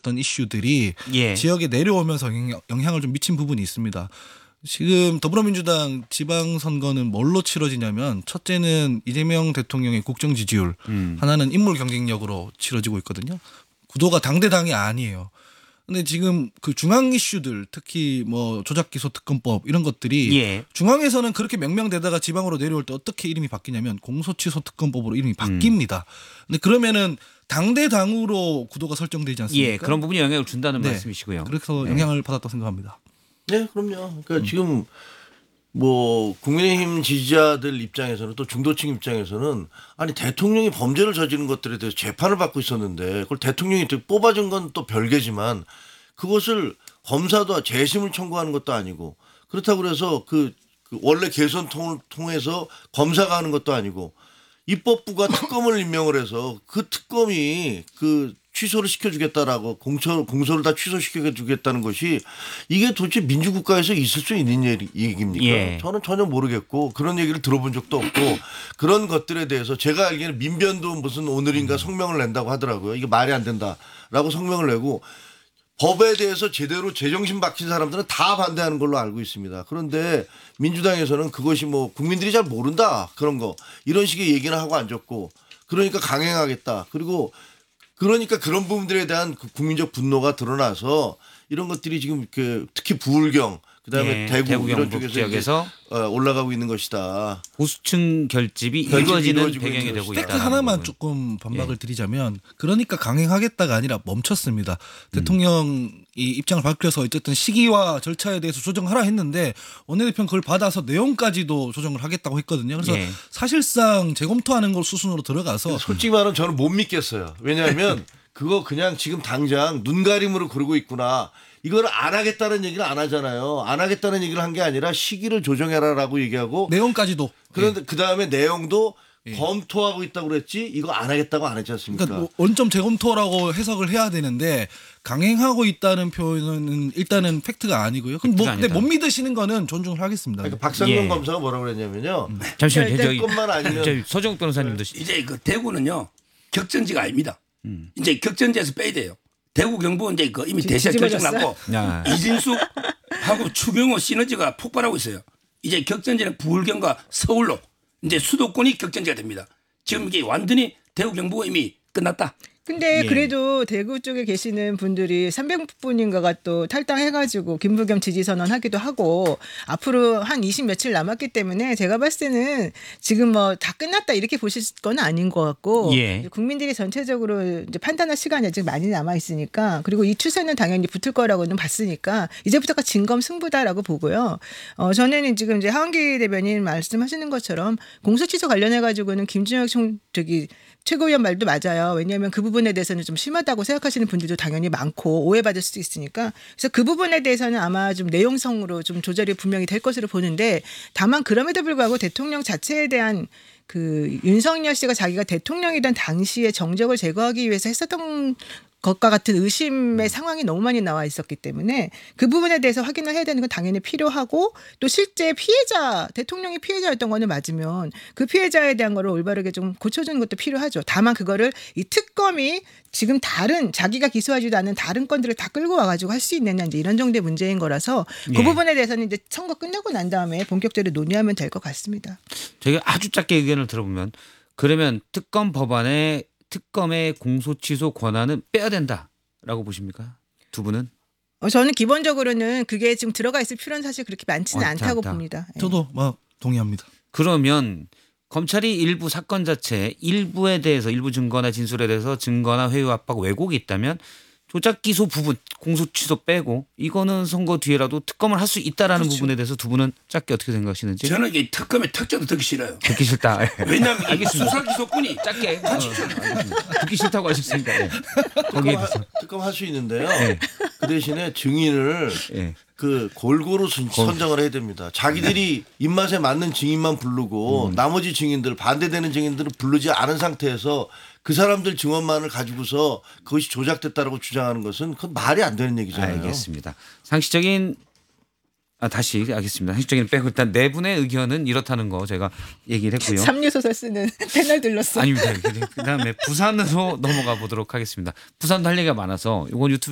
다뤄졌던 이슈들이 예. 지역에 내려오면서 영향을 좀 미친 부분이 있습니다. 지금 더불어민주당 지방선거는 뭘로 치러지냐면 첫째는 이재명 대통령의 국정 지지율, 하나는 인물 경쟁력으로 치러지고 있거든요. 구도가 당대당이 아니에요. 근데 지금 그 중앙 이슈들 특히 뭐 조작기소 특검법 이런 것들이 예. 중앙에서는 그렇게 명명되다가 지방으로 내려올 때 어떻게 이름이 바뀌냐면 공소취소 특검법으로 이름이 바뀝니다. 근데 그러면은 당대당으로 구도가 설정되지 않습니까? 예, 그런 부분이 영향을 준다는 네. 말씀이시고요. 그래서 영향을 받았다고 생각합니다. 네, 그럼요. 그러니까 지금 뭐 국민의힘 지지자들 입장에서는 또 중도층 입장에서는 아니 대통령이 범죄를 저지른 것들에 대해서 재판을 받고 있었는데 그걸 대통령이 뽑아준 건 또 별개지만 그것을 검사도 재심을 청구하는 것도 아니고 그렇다고 그래서 그 원래 개선 통해서 검사가 하는 것도 아니고 입법부가 특검을 임명을 해서 그 특검이 그 취소를 시켜주겠다라고 공소를 다 취소시켜주겠다는 것이 이게 도대체 민주국가에서 있을 수 있는 얘기입니까? 예. 저는 전혀 모르겠고 그런 얘기를 들어본 적도 없고 그런 것들에 대해서 제가 알기에는 민변도 무슨 오늘인가 성명을 낸다고 하더라고요. 이게 말이 안 된다라고 성명을 내고 법에 대해서 제대로 제정신 박힌 사람들은 다 반대하는 걸로 알고 있습니다. 그런데 민주당에서는 그것이 뭐 국민들이 잘 모른다 그런 거 이런 식의 얘기는 하고 앉았고 그러니까 강행하겠다. 그러니까 그런 부분들에 대한 그 국민적 분노가 드러나서 이런 것들이 지금 특히 부울경 그다음에 예, 대구 이런 경북 쪽에서 지역에서 올라가고 있는 것이다. 보수층 결집이 이루어지는 배경이 되고 있다. 팩트 하나만 조금 반박을 드리자면 그러니까 강행하겠다가 아니라 멈췄습니다. 대통령이 입장을 밝혀서 어쨌든 시기와 절차에 대해서 조정하라 했는데 원내대표는 그걸 받아서 내용까지도 조정을 하겠다고 했거든요. 그래서 예. 사실상 재검토하는 걸 수순으로 들어가서 솔직히 말하면 저는 못 믿겠어요. 왜냐하면 그거 그냥 지금 당장 눈가림으로 그러고 있구나. 이걸 안 하겠다는 얘기를 안 하잖아요. 안 하겠다는 얘기를 한 게 아니라 시기를 조정해라라고 얘기하고 내용까지도 그런데 그 다음에 내용도 검토하고 있다고 그랬지 이거 안 하겠다고 안 했지 않습니까? 그러니까 원점 재검토라고 해석을 해야 되는데 강행하고 있다는 표현은 일단은 팩트가 아니고요. 근데 못 믿으시는 거는 존중을 하겠습니다. 그러니까 박상용 검사가 뭐라고 그랬냐면요. 잠시만요. 저기 것만 아니면 서정욱 변호사님도 이제 그 대구는요 격전지가 아닙니다. 이제 격전지에서 빼야 돼요. 대구 경북은 이제 그 이미 대세 결정났고 이진숙하고 추경호 시너지가 폭발하고 있어요. 이제 격전지는 부울경과 서울로 이제 수도권이 격전지가 됩니다. 지금 이게 완전히 대구 경북은 이미 끝났다. 근데 그래도 대구 쪽에 계시는 분들이 300분인가가 또 탈당해가지고 김부겸 지지 선언하기도 하고 앞으로 한 20 며칠 남았기 때문에 제가 봤을 때는 지금 뭐 다 끝났다 이렇게 보실 건 아닌 것 같고 국민들이 전체적으로 이제 판단할 시간이 아직 많이 남아 있으니까 그리고 이 추세는 당연히 붙을 거라고는 봤으니까 이제부터가 진검승부다라고 보고요. 저는 지금 이제 하원기 대변인 말씀하시는 것처럼 공소취소 관련해가지고는 김준혁 최고위원 말도 맞아요. 왜냐하면 그 부분에 대해서는 좀 심하다고 생각하시는 분들도 당연히 많고 오해받을 수도 있으니까 그래서 그 부분에 대해서는 아마 좀 내용성으로 좀 조절이 분명히 될 것으로 보는데 다만 그럼에도 불구하고 대통령 자체에 대한 그 윤석열 씨가 자기가 대통령이던 당시에 정적을 제거하기 위해서 했었던 것과 같은 의심의 상황이 너무 많이 나와 있었기 때문에 그 부분에 대해서 확인을 해야 되는 건 당연히 필요하고 또 실제 대통령이 피해자였던 거는 맞으면 그 피해자에 대한 거를 올바르게 좀 고쳐주는 것도 필요하죠. 다만 그거를 이 특검이 지금 자기가 기소하지도 않은 다른 건들을 다 끌고 와가지고 할 수 있느냐 이제 이런 정도의 문제인 거라서 그 부분에 대해서는 이제 선거 끝나고 난 다음에 본격적으로 논의하면 될 것 같습니다. 저희가 아주 짧게 의견을 들어보면 그러면 특검 법안에 특검의 공소취소 권한은 빼야 된다라고 보십니까? 두 분은? 저는 기본적으로는 그게 지금 들어가 있을 필요는 사실 그렇게 많지는 않다고 봅니다. 저도 동의합니다. 그러면 검찰이 일부 사건 자체 일부에 대해서 일부 증거나 진술에 대해서 증거나 회유 압박 왜곡이 있다면 조작 기소 부분 공소취소 빼고 이거는 선거 뒤에라도 특검을 할 수 있다라는 부분에 대해서 두 분은 짧게 어떻게 생각하시는지? 저는 이 특검의 특자도 듣기 싫어요. 듣기 싫다. 왜냐하면 이게 수사 기소권이 짧게 듣기 싫다고 하셨으니까 거기에 대해서 특검 할 수 있는데요. 그 대신에 증인을 그 골고루 선정을 해야 됩니다. 자기들이 입맛에 맞는 증인만 부르고 나머지 증인들 반대되는 증인들을 부르지 않은 상태에서 그 사람들 증언만을 가지고서 그것이 조작됐다라고 주장하는 것은 그건 말이 안 되는 얘기잖아요. 알겠습니다. 상식적인 다시 알겠습니다. 상식적인 빼고 일단 네 분의 의견은 이렇다는 거 제가 얘기를 했고요. 삼류소설 쓰는 패널 들렀어. 아닙니다. 그다음에 부산으로 넘어가 보도록 하겠습니다. 부산도 할 얘기가 많아서 이건 유튜브